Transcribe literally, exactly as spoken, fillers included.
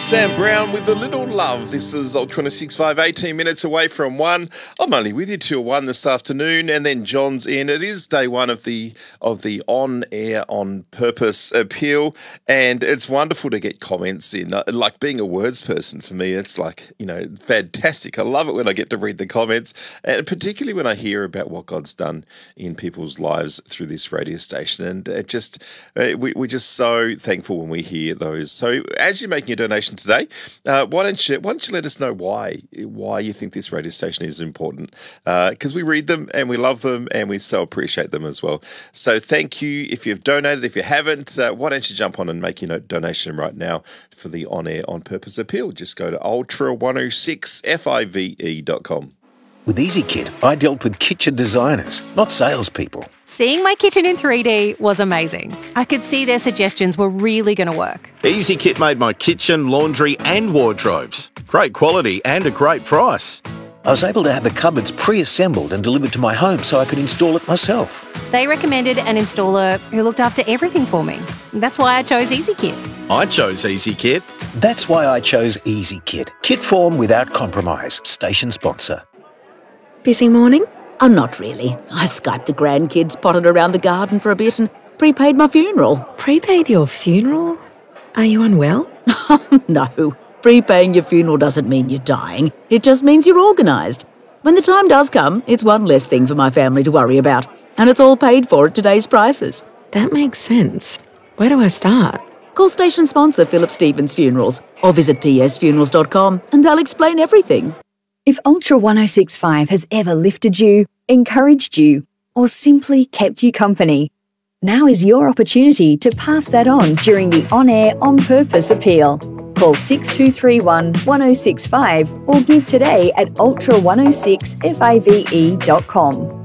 Sam Brown with A Little Love. This is Ultra one oh six point five, eighteen minutes away from one. I'm only with you till one this afternoon, and then John's in. It is day one of the of the On Air On Purpose appeal, and it's wonderful to get comments in. Like being a words person for me, it's like, you know, fantastic. I love it when I get to read the comments, and particularly when I hear about what God's done in people's lives through this radio station. And it just, we, we're just so thankful when we hear those. So as you're making a donation today, uh, why don't you why don't you let us know why why you think this radio station is important? Because uh, we read them and we love them and we so appreciate them as well. So thank you if you've donated. If you haven't, uh, why don't you jump on and make your donation right now for the On Air On Purpose appeal? Just go to ultra one oh six five dot com. With EasyKit, I dealt with kitchen designers, not salespeople. Seeing my kitchen in three D was amazing. I could see their suggestions were really going to work. EasyKit made my kitchen, laundry and wardrobes. Great quality and a great price. I was able to have the cupboards pre-assembled and delivered to my home so I could install it myself. They recommended an installer who looked after everything for me. That's why I chose EasyKit. I chose EasyKit. That's why I chose EasyKit. Kit form without compromise. Station sponsor. Busy morning? Oh, not really. I Skyped the grandkids, potted around the garden for a bit and prepaid my funeral. Prepaid your funeral? Are you unwell? No. Prepaying your funeral doesn't mean you're dying. It just means you're organised. When the time does come, it's one less thing for my family to worry about. And it's all paid for at today's prices. That makes sense. Where do I start? Call station sponsor Philip Stevens Funerals or visit p s funerals dot com and they'll explain everything. If Ultra one oh six point five has ever lifted you, encouraged you, or simply kept you company, now is your opportunity to pass that on during the On Air On Purpose appeal. Call six two three one, one oh six five or give today at ultra one oh six five dot com.